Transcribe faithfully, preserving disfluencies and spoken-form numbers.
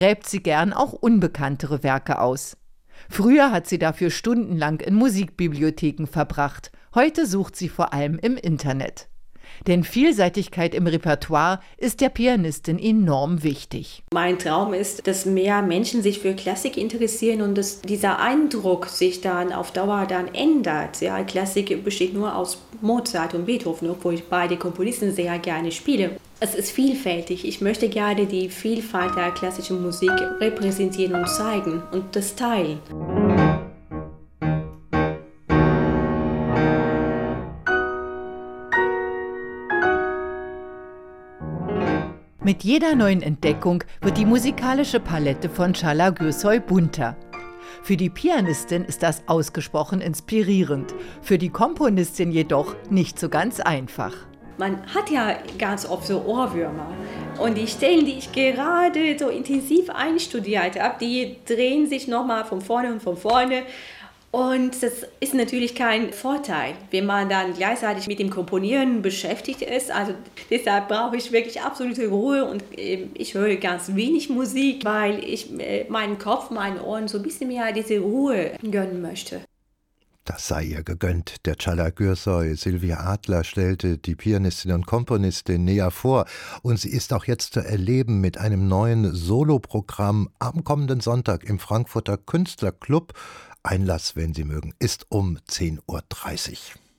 gräbt sie gern auch unbekanntere Werke aus. Früher hat sie dafür stundenlang in Musikbibliotheken verbracht. Heute sucht sie vor allem im Internet. Denn Vielseitigkeit im Repertoire ist der Pianistin enorm wichtig. Mein Traum ist, dass mehr Menschen sich für Klassik interessieren und dass dieser Eindruck sich dann auf Dauer dann ändert. Ja, Klassik besteht nur aus Mozart und Beethoven, obwohl ich beide Komponisten sehr gerne spiele. Es ist vielfältig. Ich möchte gerne die Vielfalt der klassischen Musik repräsentieren und zeigen und das teilen. Mit jeder neuen Entdeckung wird die musikalische Palette von Çağla Gürsoy bunter. Für die Pianistin ist das ausgesprochen inspirierend, für die Komponistin jedoch nicht so ganz einfach. Man hat ja ganz oft so Ohrwürmer und die Stellen, die ich gerade so intensiv einstudiert habe, die drehen sich nochmal von vorne und von vorne. Und das ist natürlich kein Vorteil, wenn man dann gleichzeitig mit dem Komponieren beschäftigt ist. Also deshalb brauche ich wirklich absolute Ruhe und ich höre ganz wenig Musik, weil ich meinen Kopf, meinen Ohren so ein bisschen mehr diese Ruhe gönnen möchte. Das sei ihr gegönnt. Der Çağla Gürsoy, Sylvia Adler, stellte die Pianistin und Komponistin näher vor. Und sie ist auch jetzt zu erleben mit einem neuen Soloprogramm am kommenden Sonntag im Frankfurter Künstlerclub. Einlass, wenn Sie mögen, ist um zehn Uhr dreißig.